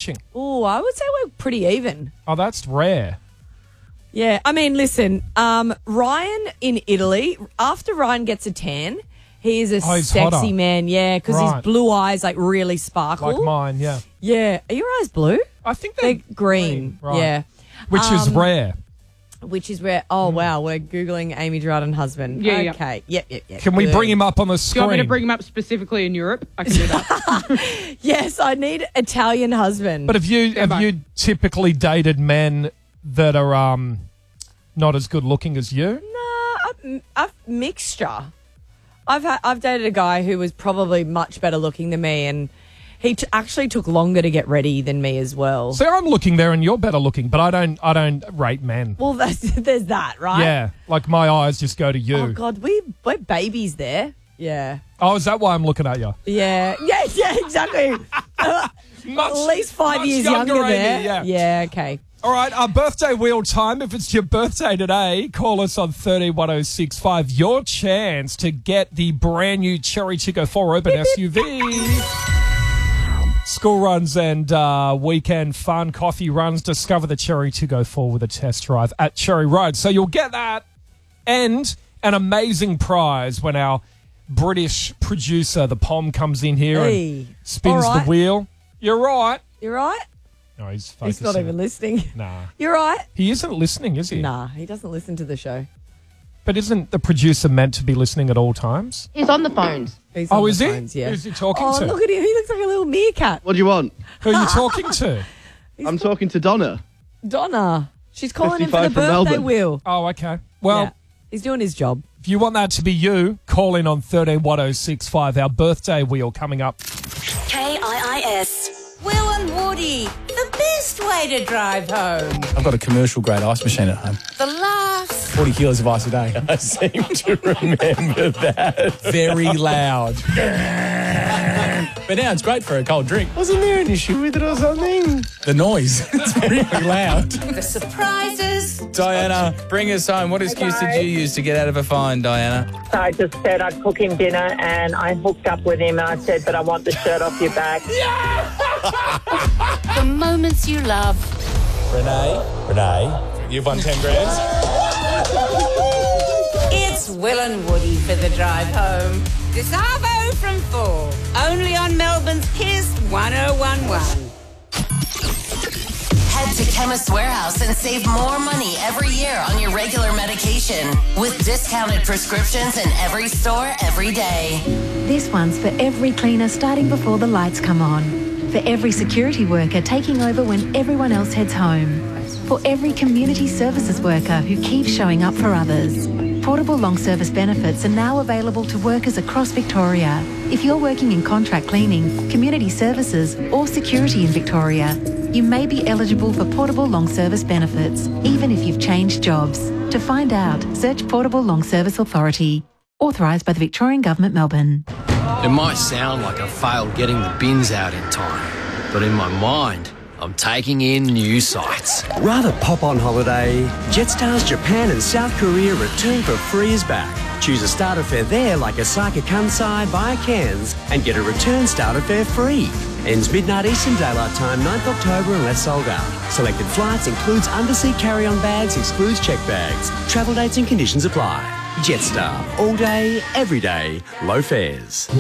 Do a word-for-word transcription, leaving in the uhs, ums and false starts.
watching? Oh, I would say we're pretty even. Oh, that's rare. Yeah, I mean, listen, um, Ryan in Italy, after Ryan gets a tan, he is a Oh, he's sexy hotter. man, yeah, because Right. his blue eyes, like, really sparkle. Like mine, yeah. Yeah. Are your eyes blue? I think they're, They're green, Right. yeah. Which is Um, rare. Which is where, oh, wow, we're Googling Amy Gerard husband. Yeah, yeah. Okay, yep, yep, yep. Can we good. bring him up on the Do you screen? want me to bring him up specifically in Europe? I can do that. Yes, I need Italian husband. But have you Stand have by. you typically dated men that are um not as good looking as you? Nah, a, a mixture. I've had, I've dated a guy who was probably much better looking than me, and he t- actually took longer to get ready than me as well. See, I'm looking there, and you're better looking, but I don't I don't rate men. well, that's, there's that, right? Yeah, like my eyes just go to you. Oh God, we we're babies there. Yeah. Oh, is that why I'm looking at you? Yeah. Yeah. Yeah. Exactly. Uh, Much, At least five much years younger, Amy, there. Yeah. Yeah. Okay. All right, our birthday wheel time. If it's your birthday today, call us on thirty one oh six five. Your chance to get the brand new Cherry Chico four Open S U V. School runs and uh, weekend fun, coffee runs. Discover the Cherry Chico four with a test drive at Cherry Road. So you'll get that and an amazing prize when our British producer, the Pom, comes in here Hey. and spins All right. the wheel. You're right. You right? No, he's He's focusing. not even listening. Nah. You right? He isn't listening, is he? Nah, he doesn't listen to the show. But isn't the producer meant to be listening at all times? He's on the phones. He's Oh, on is the he? phones, yeah. Who's he talking oh, to? look at him. He looks like a little meerkat. What do you want? Who are you talking to? I'm talking to Donna. Donna. She's calling him for the fifty-five from birthday Melbourne. wheel. Oh, okay. Well, Yeah. He's doing his job. if you want that to be you, call in on thirteen one oh six five. Our birthday wheel coming up. K I I S. Will and Woody, the best way to drive home. I've got a commercial grade ice machine at home. The laughs. forty kilos of ice a day. I seem to remember that. Very loud. But now it's great for a cold drink. Wasn't there an issue with it or something? The noise. It's really loud. The surprises. Diana, bring us home. What excuse did you use to get out of a fine, Diana? So I just said I'd cook him dinner and I hooked up with him and I said, but I want the shirt off your back. The moments you love. Renee? Renee? You've won ten grand? It's Will and Woody for the drive home. DeSavo from four. Only on Melbourne's Kiss one oh one one. Head to Chemist Warehouse and save more money every year on your regular medication with discounted prescriptions in every store every day. This one's for every cleaner starting before the lights come on. For every security worker taking over when everyone else heads home. For every community services worker who keeps showing up for others. Portable long service benefits are now available to workers across Victoria. If you're working in contract cleaning, community services or security in Victoria, you may be eligible for portable long service benefits, even if you've changed jobs. To find out, search Portable Long Service Authority. Authorised by the Victorian Government, Melbourne. It might sound like I failed getting the bins out in time, but in my mind, I'm taking in new sights. Rather pop on holiday, Jetstar's Japan and South Korea return for free is back. Choose a starter fare there like Osaka Kansai via Cairns and get a return starter fare free. Ends midnight Eastern Daylight Time, ninth October unless sold out. Selected flights includes undersea carry-on bags, excludes check bags. Travel dates and conditions apply. Jetstar. All day, every day, low fares.